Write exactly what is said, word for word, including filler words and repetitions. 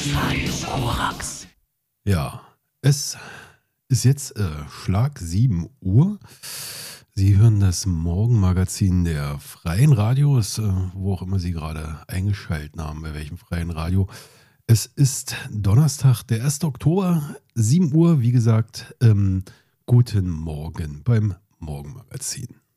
Korax. Ja, es ist jetzt äh, Schlag sieben Uhr. Sie hören das Morgenmagazin der Freien Radios, äh, wo auch immer Sie gerade eingeschaltet haben, bei welchem freien Radio. Es ist Donnerstag, der erste Oktober, sieben Uhr, wie gesagt. Ähm, guten Morgen beim Morgenmagazin.